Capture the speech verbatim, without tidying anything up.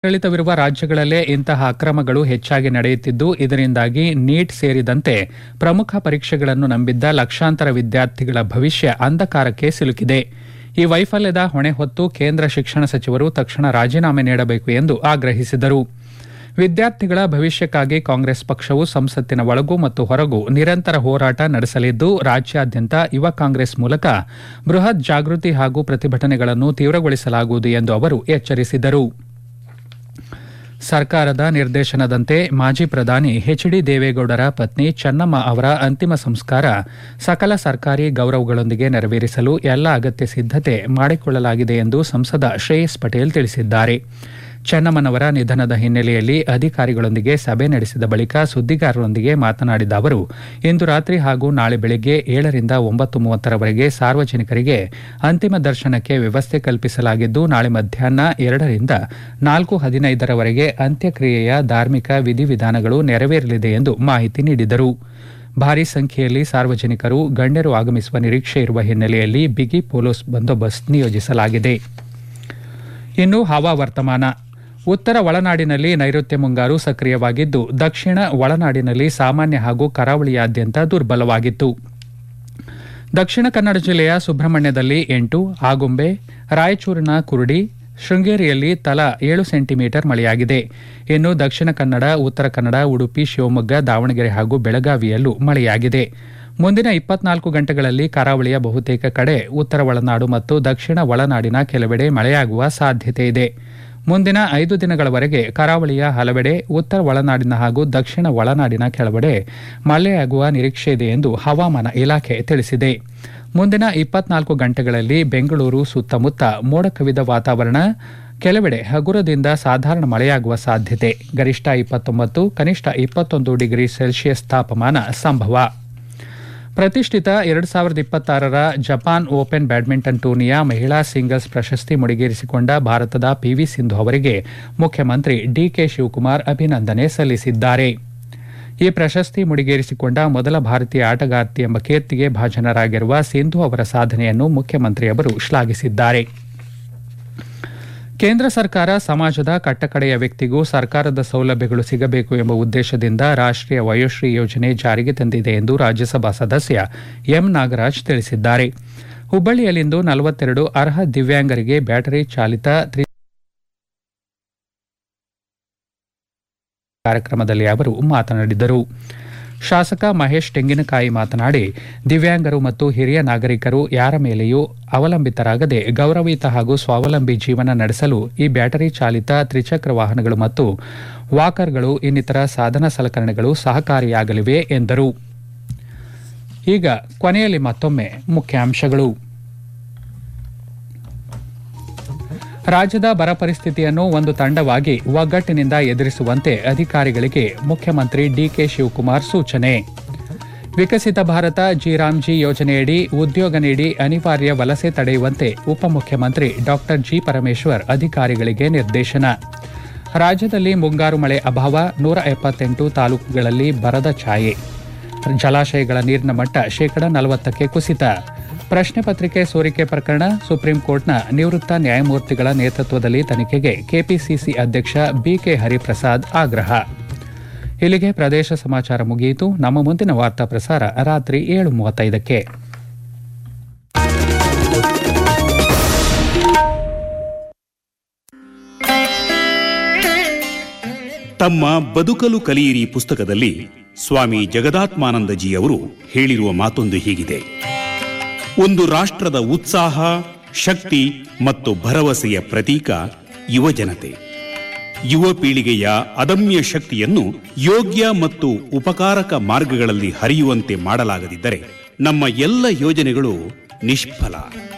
ಆಡಳಿತವಿರುವ ರಾಜ್ಯಗಳಲ್ಲೇ ಇಂತಹ ಅಕ್ರಮಗಳು ಹೆಚ್ಚಾಗಿ ನಡೆಯುತ್ತಿದ್ದು, ಇದರಿಂದಾಗಿ ನೀಟ್ ಸೇರಿದಂತೆ ಪ್ರಮುಖ ಪರೀಕ್ಷೆಗಳನ್ನು ನಂಬಿದ್ದ ಲಕ್ಷಾಂತರ ವಿದ್ಯಾರ್ಥಿಗಳ ಭವಿಷ್ಯ ಅಂಧಕಾರಕ್ಕೆ ಸಿಲುಕಿದೆ. ಈ ವೈಫಲ್ಯದ ಹೊಣೆ ಹೊತ್ತು ಕೇಂದ್ರ ಶಿಕ್ಷಣ ಸಚಿವರು ತಕ್ಷಣ ರಾಜೀನಾಮೆ ನೀಡಬೇಕು ಎಂದು ಆಗ್ರಹಿಸಿದರು. ವಿದ್ಯಾರ್ಥಿಗಳ ಭವಿಷ್ಯಕ್ಕಾಗಿ ಕಾಂಗ್ರೆಸ್ ಪಕ್ಷವು ಸಂಸತ್ತಿನ ಒಳಗೂ ಮತ್ತು ಹೊರಗೂ ನಿರಂತರ ಹೋರಾಟ ನಡೆಸಲಿದ್ದು, ರಾಜ್ಯಾದ್ಯಂತ ಯುವ ಕಾಂಗ್ರೆಸ್ ಮೂಲಕ ಬೃಹತ್ ಜಾಗೃತಿ ಹಾಗೂ ಪ್ರತಿಭಟನೆಗಳನ್ನು ತೀವ್ರಗೊಳಿಸಲಾಗುವುದು ಎಂದು ಅವರು ಎಚ್ಚರಿಸಿದರು. ಸರ್ಕಾರದ ನಿರ್ದೇಶನದಂತೆ ಮಾಜಿ ಪ್ರಧಾನಿ ಎಚ್ ಡಿ ದೇವೇಗೌಡರ ಪತ್ನಿ ಚೆನ್ನಮ್ಮ ಅವರ ಅಂತಿಮ ಸಂಸ್ಕಾರ ಸಕಲ ಸರ್ಕಾರಿ ಗೌರವಗಳೊಂದಿಗೆ ನೆರವೇರಿಸಲು ಎಲ್ಲ ಅಗತ್ಯ ಸಿದ್ದತೆ ಮಾಡಿಕೊಳ್ಳಲಾಗಿದೆ ಎಂದು ಸಂಸದ ಶ್ರೇಯಸ್ ಪಟೇಲ್ ತಿಳಿಸಿದ್ದಾರೆ. ಚೆನ್ನಮ್ಮನವರ ನಿಧನದ ಹಿನ್ನೆಲೆಯಲ್ಲಿ ಅಧಿಕಾರಿಗಳೊಂದಿಗೆ ಸಭೆ ನಡೆಸಿದ ಬಳಿಕ ಸುದ್ದಿಗಾರರೊಂದಿಗೆ ಮಾತನಾಡಿದ ಅವರು, ಇಂದು ರಾತ್ರಿ ಹಾಗೂ ನಾಳೆ ಬೆಳಗ್ಗೆ ಏಳರಿಂದ ಒಂಬತ್ತು ಮೂವತ್ತರವರೆಗೆ ಸಾರ್ವಜನಿಕರಿಗೆ ಅಂತಿಮ ದರ್ಶನಕ್ಕೆ ವ್ಯವಸ್ಥೆ ಕಲ್ಪಿಸಲಾಗಿದ್ದು, ನಾಳೆ ಮಧ್ಯಾಹ್ನ ಎರಡರಿಂದ ನಾಲ್ಕು ಹದಿನೈದರವರೆಗೆ ಅಂತ್ಯಕ್ರಿಯೆಯ ಧಾರ್ಮಿಕ ವಿಧಿವಿಧಾನಗಳು ನೆರವೇರಲಿದೆ ಎಂದು ಮಾಹಿತಿ ನೀಡಿದರು. ಭಾರೀ ಸಂಖ್ಯೆಯಲ್ಲಿ ಸಾರ್ವಜನಿಕರು ಗಣ್ಯರು ಆಗಮಿಸುವ ನಿರೀಕ್ಷೆ ಇರುವ ಹಿನ್ನೆಲೆಯಲ್ಲಿ ಬಿಗಿ ಪೊಲೀಸ್ ಬಂದೋಬಸ್ತ್ ನಿಯೋಜಿಸಲಾಗಿದೆ. ಇನ್ನು ಹವಾವರ್ತಮಾನ. ಉತ್ತರ ಒಳನಾಡಿನಲ್ಲಿ ನೈಋತ್ಯ ಮುಂಗಾರು ಸಕ್ರಿಯವಾಗಿದ್ದು, ದಕ್ಷಿಣ ಒಳನಾಡಿನಲ್ಲಿ ಸಾಮಾನ್ಯ ಹಾಗೂ ಕರಾವಳಿಯಾದ್ಯಂತ ದುರ್ಬಲವಾಗಿತ್ತು. ದಕ್ಷಿಣ ಕನ್ನಡ ಜಿಲ್ಲೆಯ ಸುಬ್ರಹ್ಮಣ್ಯದಲ್ಲಿ ಎಂಟು, ಆಗುಂಬೆ, ರಾಯಚೂರಿನ ಕುರುಡಿ, ಶೃಂಗೇರಿಯಲ್ಲಿ ತಲಾ ಏಳು ಸೆಂಟಿಮೀಟರ್ ಮಳೆಯಾಗಿದೆ. ಇನ್ನು ದಕ್ಷಿಣ ಕನ್ನಡ, ಉತ್ತರ ಕನ್ನಡ, ಉಡುಪಿ, ಶಿವಮೊಗ್ಗ, ದಾವಣಗೆರೆ ಹಾಗೂ ಬೆಳಗಾವಿಯಲ್ಲೂ ಮಳೆಯಾಗಿದೆ. ಮುಂದಿನ ಇಪ್ಪತ್ನಾಲ್ಕು ಗಂಟೆಗಳಲ್ಲಿ ಕರಾವಳಿಯ ಬಹುತೇಕ ಕಡೆ, ಉತ್ತರ ಒಳನಾಡು ಮತ್ತು ದಕ್ಷಿಣ ಒಳನಾಡಿನ ಕೆಲವೆಡೆ ಮಳೆಯಾಗುವ ಸಾಧ್ಯತೆ ಇದೆ. ಮುಂದಿನ ಐದು ದಿನಗಳವರೆಗೆ ಕರಾವಳಿಯ ಹಲವೆಡೆ, ಉತ್ತರ ಒಳನಾಡಿನ ಹಾಗೂ ದಕ್ಷಿಣ ಒಳನಾಡಿನ ಕೆಲವೆಡೆ ಮಳೆಯಾಗುವ ನಿರೀಕ್ಷೆ ಇದೆ ಎಂದು ಹವಾಮಾನ ಇಲಾಖೆ ತಿಳಿಸಿದೆ. ಮುಂದಿನ ಇಪ್ಪತ್ನಾಲ್ಕು ಗಂಟೆಗಳಲ್ಲಿ ಬೆಂಗಳೂರು ಸುತ್ತಮುತ್ತ ಮೋಡ ಕವಿದ ವಾತಾವರಣ, ಕೆಲವೆಡೆ ಹಗುರದಿಂದ ಸಾಧಾರಣ ಮಳೆಯಾಗುವ ಸಾಧ್ಯತೆ. ಗರಿಷ್ಠ ಇಪ್ಪತ್ತೊಂಬತ್ತು, ಕನಿಷ್ಠ ಇಪ್ಪತ್ತೊಂದು ಡಿಗ್ರಿ ಸೆಲ್ಸಿಯಸ್ ತಾಪಮಾನ ಸಂಭವ. ಪ್ರತಿಷ್ಠಿತ ಎರಡು ಸಾವಿರದ ಇಪ್ಪತ್ತಾರರ ಜಪಾನ್ ಓಪನ್ ಬ್ಯಾಡ್ಮಿಂಟನ್ ಟೂರ್ನಿಯ ಮಹಿಳಾ ಸಿಂಗಲ್ಸ್ ಪ್ರಶಸ್ತಿ ಮುಡಿಗೇರಿಸಿಕೊಂಡ ಭಾರತದ ಪಿವಿ ಸಿಂಧು ಅವರಿಗೆ ಮುಖ್ಯಮಂತ್ರಿ ಡಿಕೆ ಶಿವಕುಮಾರ್ ಅಭಿನಂದನೆ ಸಲ್ಲಿಸಿದ್ದಾರೆ. ಈ ಪ್ರಶಸ್ತಿ ಮುಡಿಗೇರಿಸಿಕೊಂಡ ಮೊದಲ ಭಾರತೀಯ ಆಟಗಾರ್ತಿ ಎಂಬ ಕೀರ್ತಿಗೆ ಭಾಜನರಾಗಿರುವ ಸಿಂಧು ಅವರ ಸಾಧನೆಯನ್ನು ಮುಖ್ಯಮಂತ್ರಿಯವರು ಶ್ಲಾಘಿಸಿದ್ದಾರೆ. ಕೇಂದ್ರ ಸರ್ಕಾರ ಸಮಾಜದ ಕಟ್ಟಕಡೆಯ ವ್ಯಕ್ತಿಗೂ ಸರ್ಕಾರದ ಸೌಲಭ್ಯಗಳು ಸಿಗಬೇಕು ಎಂಬ ಉದ್ದೇಶದಿಂದ ರಾಷ್ಟ್ರೀಯ ವಯೋಶ್ರೀ ಯೋಜನೆ ಜಾರಿಗೆ ತಂದಿದೆ ಎಂದು ರಾಜ್ಯಸಭಾ ಸದಸ್ಯ ಎಂ ನಾಗರಾಜ್ ತಿಳಿಸಿದ್ದಾರೆ. ಹುಬ್ಬಳ್ಳಿಯಲ್ಲಿಂದು ನಲವತ್ತೆರಡು ಅರ್ಹ ದಿವ್ಯಾಂಗರಿಗೆ ಬ್ಯಾಟರಿ ಚಾಲಿತ ತ್ರಿ ಕಾರ್ಯಕ್ರಮದಲ್ಲಿ ಅವರು ಮಾತನಾಡಿದರು. ಶಾಸಕ ಮಹೇಶ್ ತೆಂಗಿನಕಾಯಿ ಮಾತನಾಡಿ, ದಿವ್ಯಾಂಗರು ಮತ್ತು ಹಿರಿಯ ನಾಗರಿಕರು ಯಾರ ಮೇಲೆಯೂ ಅವಲಂಬಿತರಾಗದೆ ಗೌರವಯುತ ಹಾಗೂ ಸ್ವಾವಲಂಬಿ ಜೀವನ ನಡೆಸಲು ಈ ಬ್ಯಾಟರಿ ಚಾಲಿತ ತ್ರಿಚಕ್ರ ವಾಹನಗಳು ಮತ್ತು ವಾಕರ್ಗಳು ಇನ್ನಿತರ ಸಾಧನ ಸಲಕರಣೆಗಳು ಸಹಕಾರಿಯಾಗಲಿವೆ ಎಂದರು. ಈಗ ಕೊನೆಯಲ್ಲಿ ಮತ್ತೊಮ್ಮೆ ಮುಖ್ಯಾಂಶಗಳು. ರಾಜ್ಯದ ಬರ ಪರಿಸ್ಥಿತಿಯನ್ನು ಒಂದು ತಂಡವಾಗಿ ಒಗ್ಗಟ್ಟಿನಿಂದ ಎದುರಿಸುವಂತೆ ಅಧಿಕಾರಿಗಳಿಗೆ ಮುಖ್ಯಮಂತ್ರಿ ಡಿಕೆ ಶಿವಕುಮಾರ್ ಸೂಚನೆ. ವಿಕಸಿತ ಭಾರತ ಜಿರಾಮ್ಜಿ ಯೋಜನೆಯಡಿ ಉದ್ಯೋಗ ನೀಡಿ ಅನಿವಾರ್ಯ ವಲಸೆ ತಡೆಯುವಂತೆ ಉಪಮುಖ್ಯಮಂತ್ರಿ ಡಾ ಜಿ ಪರಮೇಶ್ವರ್ ಅಧಿಕಾರಿಗಳಿಗೆ ನಿರ್ದೇಶನ. ರಾಜ್ಯದಲ್ಲಿ ಮುಂಗಾರು ಮಳೆ ಅಭಾವ, ನೂರ ಎಪ್ಪತ್ತೆಂಟು ತಾಲೂಕುಗಳಲ್ಲಿ ಬರದ ಛಾಯೆ. ಜಲಾಶಯಗಳ ನೀರಿನ ಮಟ್ಟ ಶೇಕಡ ನಲವತ್ತಕ್ಕೆ ಕುಸಿತ. ಪ್ರಶ್ನೆ ಪತ್ರಿಕೆ ಸೋರಿಕೆ ಪ್ರಕರಣ ಸುಪ್ರೀಂ ಕೋರ್ಟ್ನ ನಿವೃತ್ತ ನ್ಯಾಯಮೂರ್ತಿಗಳ ನೇತೃತ್ವದಲ್ಲಿ ತನಿಖೆಗೆ ಕೆಪಿಸಿಸಿ ಅಧ್ಯಕ್ಷ ಬಿಕೆ ಹರಿಪ್ರಸಾದ್ ಆಗ್ರಹ. ಇಲ್ಲಿಗೆ ಪ್ರದೇಶ ಸಮಾಚಾರ ಮುಗಿಯಿತು. ನಮ್ಮ ಮುಂದಿನ ವಾರ್ತಾ ಪ್ರಸಾರ ರಾತ್ರಿ ಏಳು ಮೂವತ್ತೈದಕ್ಕೆ. ತಮ್ಮ ಬದುಕಲು ಕಲಿಯಿರಿ ಪುಸ್ತಕದಲ್ಲಿ ಸ್ವಾಮಿ ಜಗದಾತ್ಮಾನಂದಜಿ ಅವರು ಹೇಳಿರುವ ಮಾತೊಂದು ಹೀಗಿದೆ: ಒಂದು ರಾಷ್ಟ್ರದ ಉತ್ಸಾಹ, ಶಕ್ತಿ ಮತ್ತು ಭರವಸೆಯ ಪ್ರತೀಕ ಯುವಜನತೆ. ಯುವ ಪೀಳಿಗೆಯ ಅದಮ್ಯ ಶಕ್ತಿಯನ್ನು ಯೋಗ್ಯ ಮತ್ತು ಉಪಕಾರಕ ಮಾರ್ಗಗಳಲ್ಲಿ ಹರಿಯುವಂತೆ ಮಾಡಲಾಗದಿದ್ದರೆ ನಮ್ಮ ಎಲ್ಲ ಯೋಜನೆಗಳು ನಿಷ್ಫಲ.